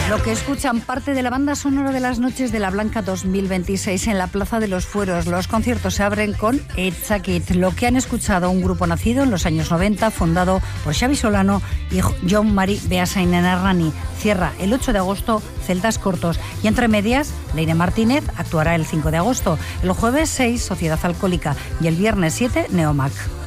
Lo que escuchan, parte de la banda sonora de las Noches de la Blanca 2026 en la Plaza de los Fueros. Los conciertos se abren con It's a Kid. Lo que han escuchado, un grupo nacido en los años 90, fundado por Xavi Solano y John Mari Beasain Errani. Cierra el 8 de agosto Celdas Cortos. Y entre medias, Leire Martínez actuará el 5 de agosto. El jueves 6, Sociedad Alcohólica. Y el viernes 7, Neomac.